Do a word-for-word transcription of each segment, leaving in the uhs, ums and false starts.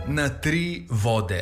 na tri vode.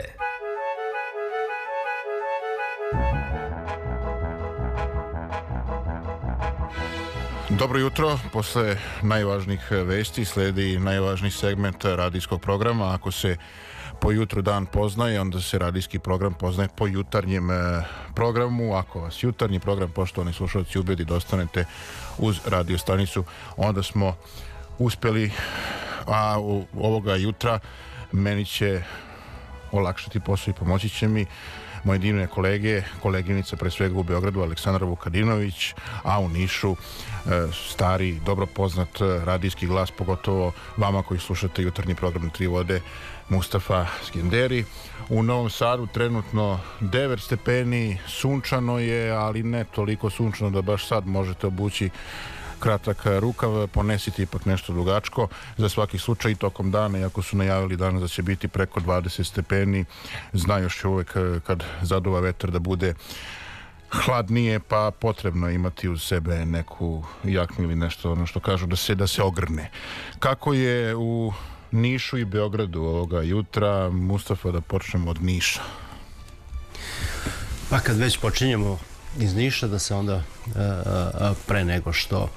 Dobro jutro, posle najvažnijih vesti sledi najvažniji segment radijskog programa. Ako se po jutru dan poznaje, onda se radijski program poznaje po jutarnjem programu. Ako vas jutarnji program, poštovani slušalci, ubedi da ostanete uz radio stanicu, onda smo uspeli, a u ovoga jutra meni će olakšati posao i pomoći će mi moje divne kolege, koleginica pre svega u Beogradu Aleksandra Vukadinović, a u Nišu stari, dobro poznat radijski glas, pogotovo vama koji slušate jutarnji program na tri vode, Mustafa Skenderi. U Novom Sadu trenutno devet stepeni, sunčano je, ali ne toliko sunčano da baš sad možete obući kratak rukav, ponesite ipak nešto dugačko za svaki slučaj i tokom dana, iako su najavili danas da će biti preko dvadeset stepeni, znaju još uvek kad zaduva vetar da bude hladnije, pa potrebno je imati uz sebe neku jaknu ili nešto, ono što kažu, da se, da se ogrne. Kako je u Nišu i Beogradu ovoga jutra? Mustafa, da počnemo od Niša. Pa kad već počinjemo iz Niša, da se onda pre nego što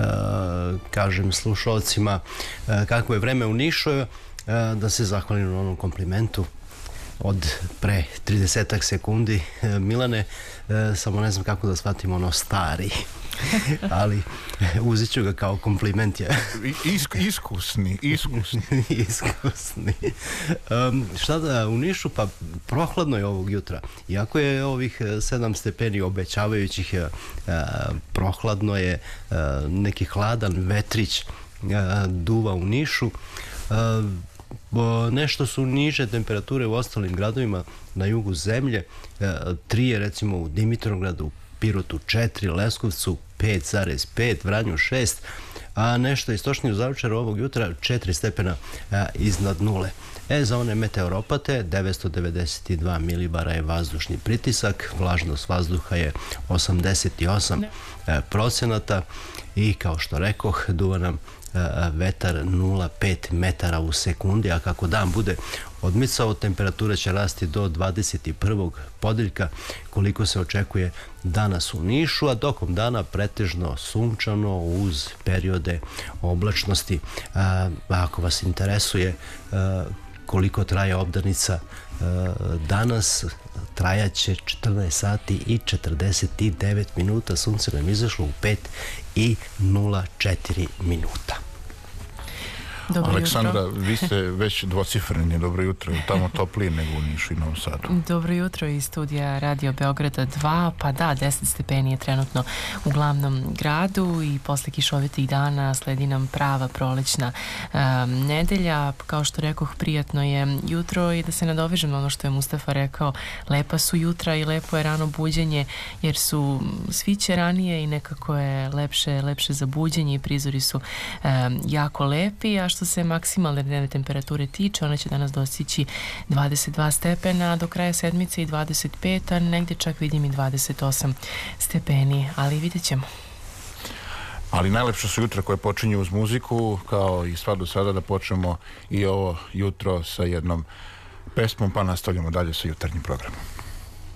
kažem slušalcima kako je vreme u Nišu, da se zahvalim na onom komplimentu od pre tridesetak sekundi. Milane, samo ne znam kako da shvatim ono stari, ali uzet ću ga kao kompliment. Isk, iskusni, iskusni. Iskusni. Um, šta da, u Nišu, pa prohladno je ovog jutra. Iako je ovih sedam stepeni obećavajućih, uh, prohladno je, uh, neki hladan vetrić uh, duva u Nišu. Uh, Nešto su niže temperature u ostalim gradovima na jugu zemlje. Tri je recimo u Dimitrovgradu, Pirotu četiri, Leskovcu pet zarez pet, Vranju šest, a nešto istočnije u Zaječaru ovog jutra četiri stepena iznad nule. E, za one meteoropate devetsto devedeset dva milibara je vazdušni pritisak, vlažnost vazduha je osamdeset osam procenata i kao što rekoh, duva nam vetar nula zarez pet metara u sekundi, a kako dan bude odmicao, temperatura će rasti do dvadeset prvog podeljka, koliko se očekuje danas u Nišu, a tokom dana pretežno sunčano uz periode oblačnosti. A, ako vas interesuje a, koliko traje obdanica danas, trajaće četrnaest sati i četrdeset devet minuta. Sunce nam izašlo u pet i nula četiri minuta. Dobro Aleksandra, jutro. Vi ste već dvocifreni. Dobro jutro. Tamo toplije nego u Nišu i Novom Sadu. Dobro jutro iz studija Radio Beograda dva. Pa da, deset stepeni je trenutno u glavnom gradu i posle kišovitih dana sledi nam prava prolećna um, nedelja. Kao što rekoh, prijatno je jutro i da se nadovežem na ono što je Mustafa rekao, lepa su jutra i lepo je rano buđenje, jer su sviće ranije i nekako je lepše, lepše za buđenje i prizori su um, jako lepi, a što se maksimalne dnevne temperature tiče, ona će danas dostići dvadeset dva stepena, do kraja sedmice i dvadeset pet, a negdje čak vidim i dvadeset osam stepeni, ali vidjet ćemo. Ali najlepše su jutra koje počinju uz muziku, kao i sva do sada, da počnemo i ovo jutro sa jednom pesmom, pa nastavljamo dalje sa jutarnjim programom.